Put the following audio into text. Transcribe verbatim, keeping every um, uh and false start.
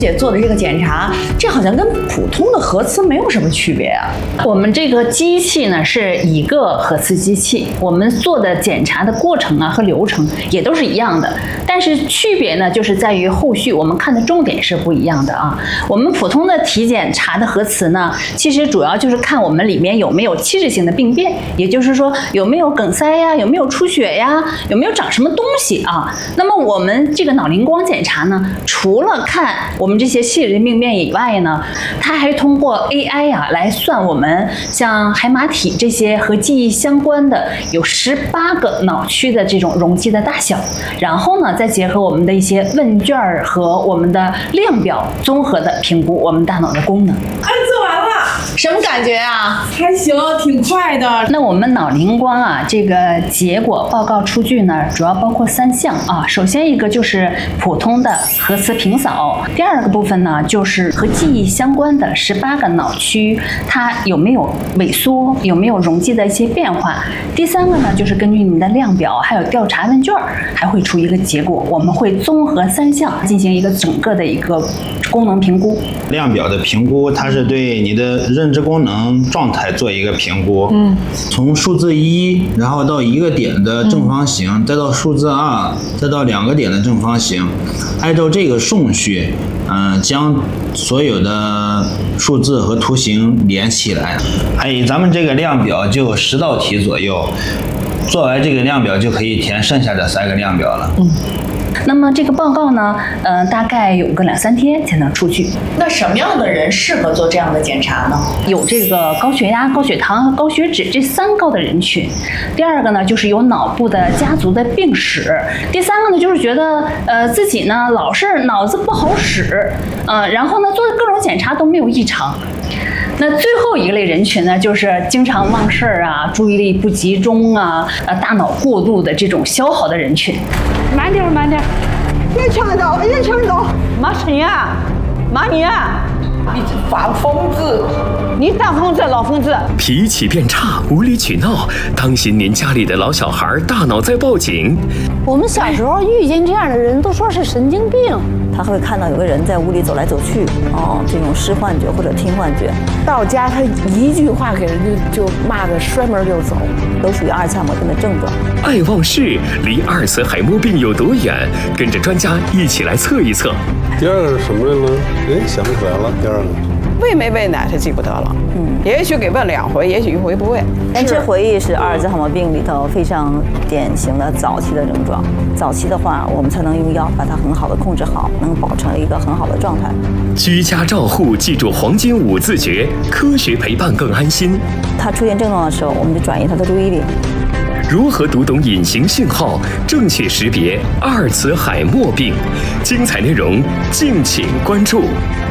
姐做的这个检查，这好像跟普通的核磁没有什么区别啊。 我们这个机器呢是一个核磁机器，我们做的检查的过程啊和流程也都是一样的，但是区别呢就是在于后续我们看的重点是不一样的啊。我们普通的体检查的核磁呢，其实主要就是看我们里面有没有器质性的病变，也就是说有没有梗塞呀，有没有出血呀，有没有长什么东西啊。那么我们这个脑灵光检查呢，除了看我们这些器质病变以外呢，它还通过 A I 啊来算我们像海马体这些和记忆相关的有十八个脑区的这种容积的大小，然后呢再结合我们的一些问卷和我们的量表，综合的评估我们大脑的功能。 哎，做完了， 什么感觉啊？ 还行，挺快的。 那我们脑灵光啊，这个结果报告出具呢，主要包括三项啊。首先一个就是普通的核磁平扫，第二个部分呢就是和记忆相关的十八个脑区，它有没有萎缩，有没有容积的一些变化。第三个呢就是根据你的量表还有调查问卷，还会出一个结果，我们会综合三项进行一个整个的一个功能评估。 量表的评估，它是对你的认知功能状态做一个评估。嗯，从数字一，然后到一个点的正方形，嗯、再到数字二，再到两个点的正方形，按照这个顺序，嗯、呃，将所有的数字和图形连起来。哎，咱们这个量表就有十道题左右，做完这个量表就可以填剩下的三个量表了。嗯。 那么这个报告呢，呃，大概有个两三天才能出具。 那什么样的人适合做这样的检查呢？ 有这个高血压、高血糖和高血脂这三高的人群。第二个呢，就是有脑部的家族的病史。第三个呢，就是觉得呃自己呢老是脑子不好使，呃，然后呢做各种检查都没有异常。那最后一类人群呢，就是经常忘事儿啊、注意力不集中啊、呃大脑过度的这种消耗的人群。 慢点，慢点， 别呛到，别呛到， 骂谁呀？骂你啊！ 你这发疯子！ 你大疯子，老疯子！ 脾气变差，无理取闹，当心您家里的老小孩大脑在报警。 我们小时候遇见这样的人，都说是神经病。 他会看到有个人在屋里走来走去，哦，这种视幻觉或者听幻觉。 到家他一句话给人就就骂个摔门就走， 都属于阿尔茨海默病的症状。 爱忘事离阿尔茨海默病有多远？跟着专家一起来测一测。 第二个是什么来了？哎，想不起来了。第二个喂没喂奶他记不得了，嗯，也许给问两回，也许一回不喂。 延迟回忆是阿尔兹海默病里头非常典型的早期的症状。早期的话，我们才能用药把它很好的控制好，能保持一个很好的状态。 居家照护，记住黄金五字诀，科学陪伴更安心。 他出现症状的时候，我们就转移他的注意力。 如何读懂隐形信号，正确识别阿尔茨海默病？精彩内容敬请关注。